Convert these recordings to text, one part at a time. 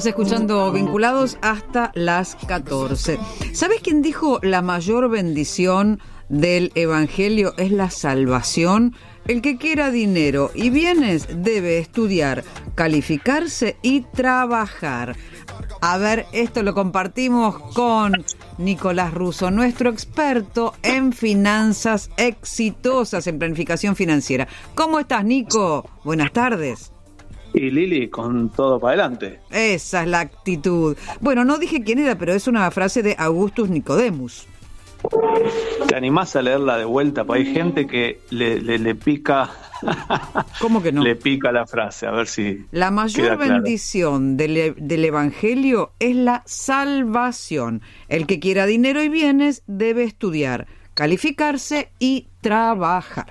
Estás escuchando Vinculados hasta las 14. ¿Sabes quién dijo la mayor bendición del Evangelio es la salvación? El que quiera dinero y bienes debe estudiar, calificarse y trabajar. A ver, esto lo compartimos con Nicolás Russo, nuestro experto en finanzas exitosas, en planificación financiera. ¿Cómo estás, Nico? Buenas tardes. Y Lili, con todo para adelante. Esa es la actitud. Bueno, no dije quién era, pero es una frase de Augustus Nicodemus. ¿Te animás a leerla de vuelta? Porque hay gente que le pica. ¿Cómo que no? Le pica la frase, a ver si. La mayor bendición del Evangelio es la salvación. El que quiera dinero y bienes debe estudiar, calificarse y trabajar.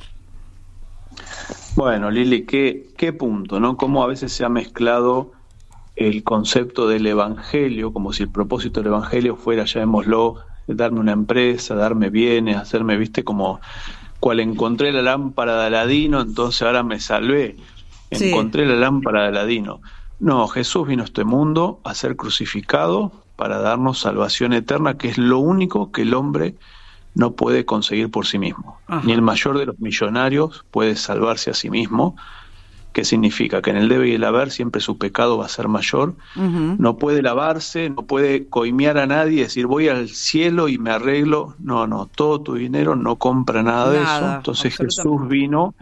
Bueno, Lili, qué punto, ¿no? Cómo a veces se ha mezclado el concepto del Evangelio, como si el propósito del Evangelio fuera, llamémoslo, darme una empresa, darme bienes, hacerme, como cual encontré la lámpara de Aladino, entonces ahora me salvé. Sí. Encontré la lámpara de Aladino. No, Jesús vino a este mundo a ser crucificado para darnos salvación eterna, que es lo único que el hombre no puede conseguir por sí mismo. Ajá. Ni el mayor de los millonarios puede salvarse a sí mismo, que significa que en el debe y el haber siempre su pecado va a ser mayor. Uh-huh. No puede lavarse, no puede coimear a nadie y decir voy al cielo y me arreglo. No, todo tu dinero no compra nada de eso. Entonces Jesús vino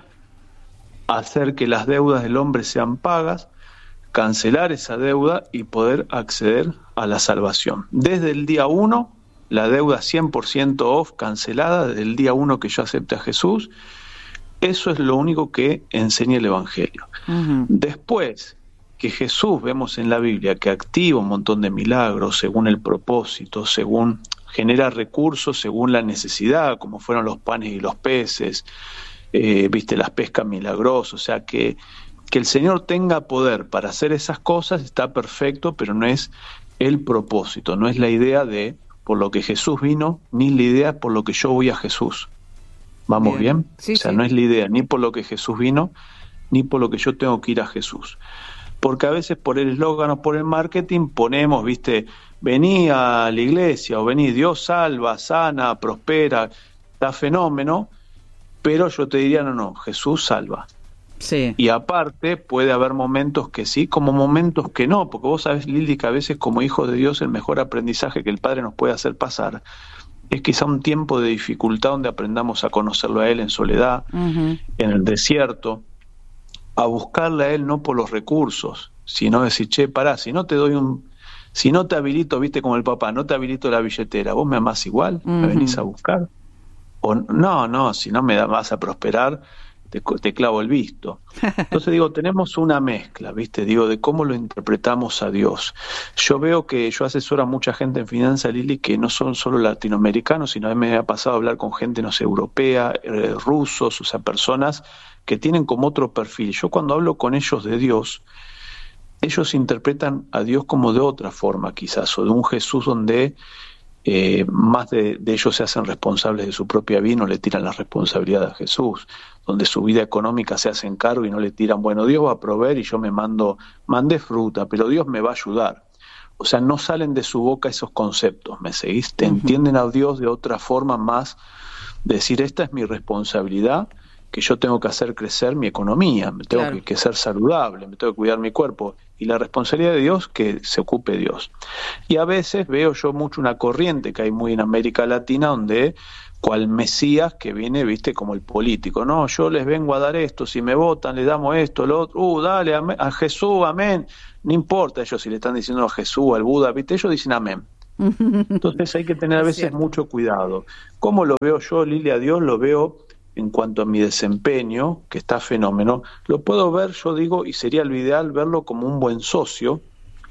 a hacer que las deudas del hombre sean pagas, cancelar esa deuda y poder acceder a la salvación. Desde el día 1, la deuda 100% off, cancelada, desde el día 1 que yo acepte a Jesús. Eso es lo único que enseña el Evangelio. Uh-huh. Después que Jesús, vemos en la Biblia, que activa un montón de milagros según el propósito, según genera recursos, según la necesidad, como fueron los panes y los peces, las pescas milagrosas, o sea, que el Señor tenga poder para hacer esas cosas está perfecto, pero no es el propósito, no es la idea de por lo que Jesús vino, ni la idea por lo que yo voy a Jesús. ¿Vamos bien? Sí, o sea, sí. No es la idea ni por lo que Jesús vino, ni por lo que yo tengo que ir a Jesús. Porque a veces por el eslogan o por el marketing ponemos, vení a la iglesia o vení, Dios salva, sana, prospera, da fenómeno, pero yo te diría, no, Jesús salva. Sí. Y aparte puede haber momentos que sí, como momentos que no, porque vos sabés, Lili, que a veces como hijos de Dios el mejor aprendizaje que el Padre nos puede hacer pasar es quizá un tiempo de dificultad donde aprendamos a conocerlo a Él en soledad, Uh-huh. en el desierto, a buscarle a Él no por los recursos, sino decir, pará, si no te habilito, como el papá, no te habilito la billetera, ¿vos me amás igual? ¿Me venís a buscar? O no, si no vas a prosperar, te clavo el visto. Entonces tenemos una mezcla, de cómo lo interpretamos a Dios. Yo veo que yo asesoro a mucha gente en finanzas, Lili, que no son solo latinoamericanos, sino a mí me ha pasado a hablar con gente, europea, rusos, o sea, personas que tienen como otro perfil. Yo cuando hablo con ellos de Dios, ellos interpretan a Dios como de otra forma quizás, o de un Jesús donde más de ellos se hacen responsables de su propia vida y no le tiran la responsabilidad a Jesús, donde su vida económica se hacen cargo y no le tiran, Dios va a proveer y yo mandé fruta, pero Dios me va a ayudar. O sea, no salen de su boca esos conceptos, ¿me seguís? Te entienden a Dios de otra forma más, decir, esta es mi responsabilidad, que yo tengo que hacer crecer mi economía, me tengo que ser saludable, me tengo que cuidar mi cuerpo, y la responsabilidad de Dios, que se ocupe Dios. Y a veces veo yo mucho una corriente que hay muy en América Latina, donde cual Mesías que viene, como el político, no, yo les vengo a dar esto, si me votan les damos esto, lo otro, dale, a Jesús, amén, no importa ellos si le están diciendo a Jesús, al Buda, ellos dicen amén. Entonces hay que tener a veces mucho cuidado. ¿Cómo lo veo yo, Lili, a Dios? Lo veo en cuanto a mi desempeño, que está fenómeno, lo puedo ver, yo digo, y sería lo ideal verlo como un buen socio,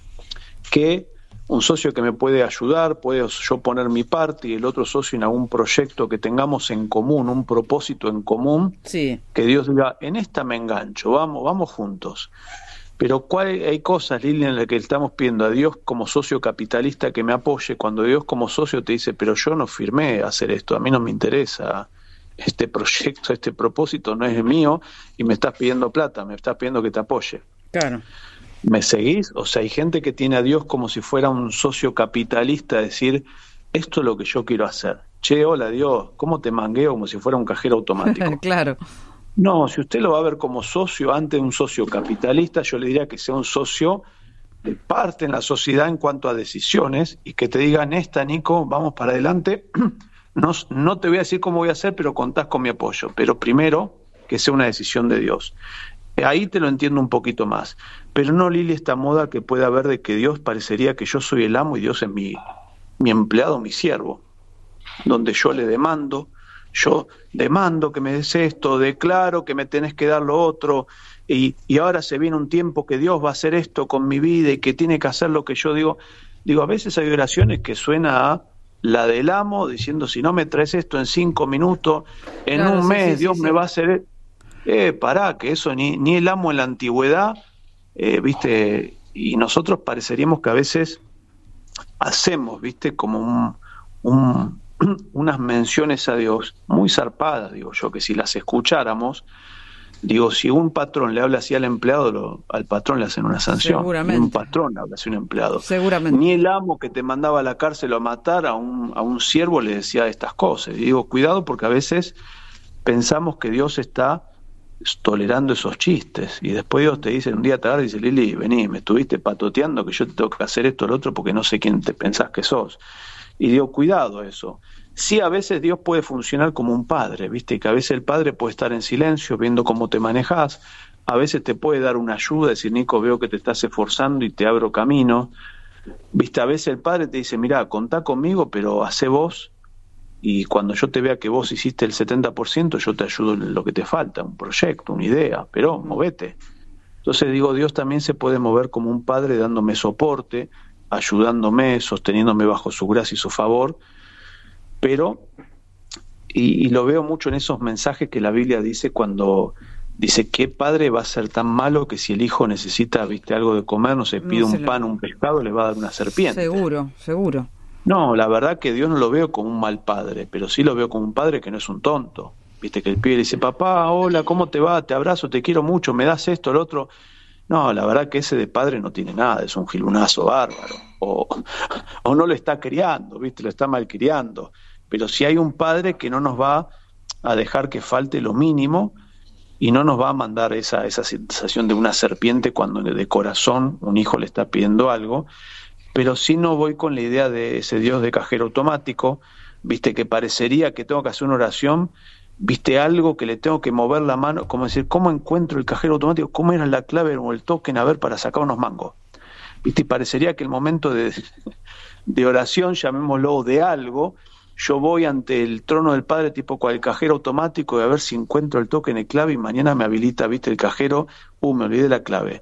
un socio que me puede ayudar, puedo yo poner mi parte y el otro socio en algún proyecto que tengamos en común, un propósito en común, sí. Que Dios diga, en esta me engancho, vamos juntos. Pero hay cosas, Lili, en las que estamos pidiendo a Dios como socio capitalista que me apoye, cuando Dios como socio te dice, pero yo no firmé a hacer esto, a mí no me interesa este proyecto, este propósito no es mío y me estás pidiendo plata, me estás pidiendo que te apoye. Claro. ¿Me seguís? O sea, hay gente que tiene a Dios como si fuera un socio capitalista, decir, esto es lo que yo quiero hacer. Che, hola Dios, ¿cómo te mangueo? Como si fuera un cajero automático. Claro. No, si usted lo va a ver como socio, antes de un socio capitalista, yo le diría que sea un socio de parte en la sociedad en cuanto a decisiones y que te digan, Nico, vamos para adelante, no te voy a decir cómo voy a hacer, pero contás con mi apoyo. Pero primero, que sea una decisión de Dios. Ahí te lo entiendo un poquito más. Pero no, Lili, esta moda que puede haber de que Dios parecería que yo soy el amo y Dios es mi empleado, mi siervo, donde yo demando que me des esto, declaro que me tenés que dar lo otro, y ahora se viene un tiempo que Dios va a hacer esto con mi vida y que tiene que hacer lo que yo digo. Digo, a veces hay oraciones que suena a la del amo, diciendo, si no me traes esto en 5 minutos, en un mes, Dios me va a hacer... pará, que eso ni el amo en la antigüedad, viste, y nosotros pareceríamos que a veces hacemos, viste, como unas menciones a Dios muy zarpadas, digo yo, que si las escucháramos, digo, si un patrón le habla así al empleado, al patrón le hacen una sanción. Seguramente. Ni un patrón le habla así a un empleado. Seguramente. Ni el amo que te mandaba a la cárcel a matar a un siervo le decía estas cosas. Y digo, cuidado, porque a veces pensamos que Dios está tolerando esos chistes, y después Dios te dice un día tarde, dice, Lili, vení, me estuviste patoteando que yo te tengo que hacer esto o lo otro porque no sé quién te pensás que sos. Y digo, cuidado eso. Sí, a veces Dios puede funcionar como un padre, viste, que a veces el padre puede estar en silencio viendo cómo te manejás, a veces te puede dar una ayuda, decir, Nico, veo que te estás esforzando y te abro camino, viste, a veces el padre te dice, mirá, contá conmigo, pero hacé vos, y cuando yo te vea que vos hiciste el 70%, yo te ayudo en lo que te falta, un proyecto, una idea, pero movete. Entonces digo, Dios también se puede mover como un padre dándome soporte, ayudándome, sosteniéndome bajo su gracia y su favor, pero, y lo veo mucho en esos mensajes que la Biblia dice cuando dice, ¿qué padre va a ser tan malo que si el hijo necesita, viste, algo de comer, no se pide un pan, un pescado, le va a dar una serpiente? Seguro. No, la verdad que Dios no lo veo como un mal padre, pero sí lo veo como un padre que no es un tonto. Viste que el pibe le dice, papá, hola, ¿cómo te va? Te abrazo, te quiero mucho, me das esto, lo otro. No, la verdad que ese de padre no tiene nada, es un gilunazo bárbaro. O no lo está criando, viste, lo está malcriando. Pero si hay un padre que no nos va a dejar que falte lo mínimo y no nos va a mandar esa sensación de una serpiente cuando de corazón un hijo le está pidiendo algo, pero sí no voy con la idea de ese Dios de cajero automático, viste, que parecería que tengo que hacer una oración, viste, algo que le tengo que mover la mano, como decir, ¿cómo encuentro el cajero automático? ¿Cómo era la clave o el token, a ver, para sacar unos mangos? Viste, y parecería que el momento de oración, llamémoslo, de algo, yo voy ante el trono del Padre tipo cual cajero automático, y a ver si encuentro el token, el clave, y mañana me habilita, viste, el cajero, me olvidé la clave.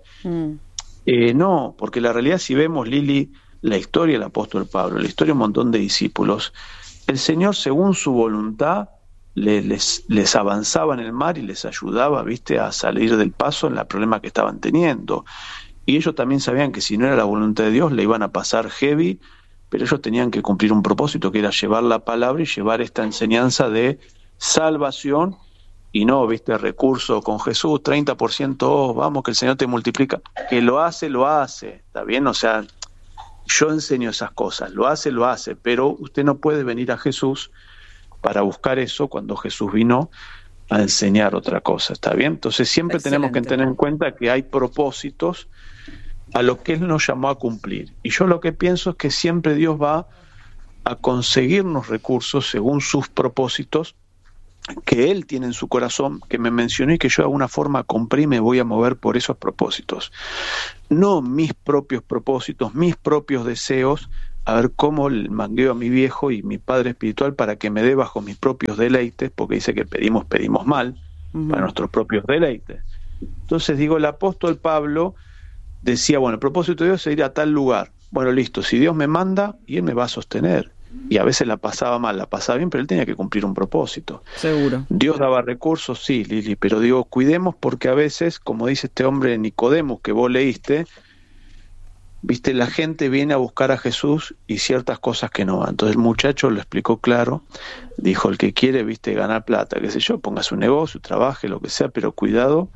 No, porque la realidad, si vemos, Lili, la historia del apóstol Pablo, la historia de un montón de discípulos, el Señor, según su voluntad, les avanzaba en el mar y les ayudaba, viste, a salir del paso en el problema que estaban teniendo. Y ellos también sabían que si no era la voluntad de Dios, le iban a pasar heavy, pero ellos tenían que cumplir un propósito, que era llevar la palabra y llevar esta enseñanza de salvación, y no, viste, recurso con Jesús, 30%, vamos, que el Señor te multiplica. Que lo hace, ¿está bien? O sea, yo enseño esas cosas, lo hace, pero usted no puede venir a Jesús para buscar eso cuando Jesús vino a enseñar otra cosa, ¿está bien? Entonces siempre tenemos que tener en cuenta que hay propósitos a los que Él nos llamó a cumplir. Y yo lo que pienso es que siempre Dios va a conseguirnos recursos según sus propósitos que Él tiene en su corazón, que me mencionó y que yo de alguna forma compré y me voy a mover por esos propósitos. No mis propios propósitos, mis propios deseos, a ver cómo le mangueo a mi viejo y mi padre espiritual para que me dé bajo mis propios deleites, porque dice que pedimos mal, para nuestros propios deleites. Entonces digo, el apóstol Pablo decía, bueno, el propósito de Dios es ir a tal lugar. Bueno, listo, si Dios me manda, y Él me va a sostener. Y a veces la pasaba mal, la pasaba bien, pero Él tenía que cumplir un propósito. Seguro. Dios daba recursos, sí, Lili, pero digo, cuidemos porque a veces, como dice este hombre Nicodemo que vos leíste, viste, la gente viene a buscar a Jesús y ciertas cosas que no van. Entonces el muchacho lo explicó claro, dijo, el que quiere, viste, ganar plata, qué sé yo, póngase un negocio, trabaje, lo que sea, pero cuidado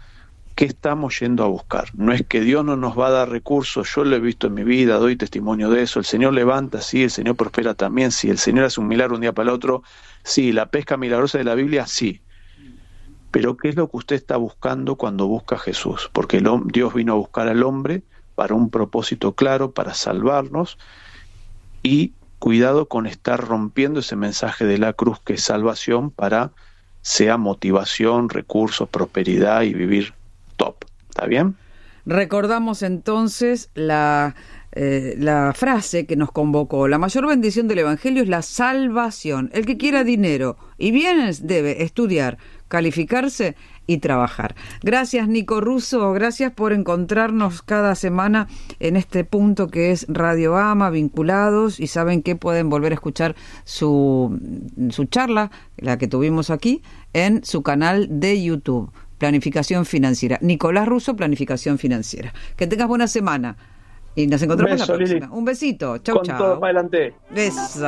¿qué estamos yendo a buscar? No es que Dios no nos va a dar recursos, yo lo he visto en mi vida, doy testimonio de eso, el Señor levanta, sí, el Señor prospera también, sí, el Señor hace un milagro un día para el otro, sí, la pesca milagrosa de la Biblia, sí. Pero ¿qué es lo que usted está buscando cuando busca a Jesús? Porque Dios vino a buscar al hombre para un propósito claro, para salvarnos, y cuidado con estar rompiendo ese mensaje de la cruz que es salvación para sea motivación, recursos, prosperidad y vivir top. ¿Está bien? Recordamos entonces la frase que nos convocó. La mayor bendición del Evangelio es la salvación. El que quiera dinero y bienes debe estudiar, calificarse y trabajar. Gracias, Nico Russo, gracias por encontrarnos cada semana en este punto que es Radio AMA, vinculados, y saben que pueden volver a escuchar su charla, la que tuvimos aquí, en su canal de YouTube, Planificación Financiera. Nicolás Russo, Planificación Financiera. Que tengas buena semana y nos encontramos la próxima. Un besito. Chau, chau. Con todo para adelante. Beso.